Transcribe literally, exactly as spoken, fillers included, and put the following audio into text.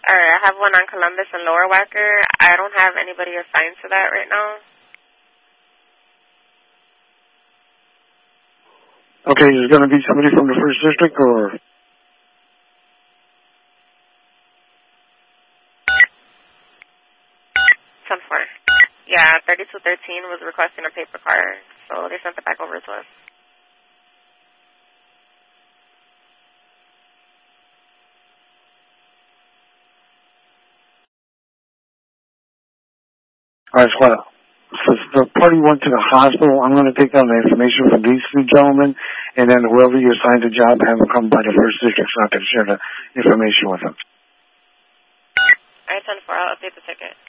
All right, I have one on Columbus and Lower Wacker. I don't have anybody assigned to that right now. Okay, is it going to be somebody from the first district or? ten four. Yeah, thirty-two thirteen was requesting a paper car, so they sent it back over to us. All right, Squad. Since the party went to the hospital, I'm going to take down the information from these three gentlemen, and then whoever you assign the job, have them come by the first district so I can share the information with them. All right, ten four, I'll update the ticket.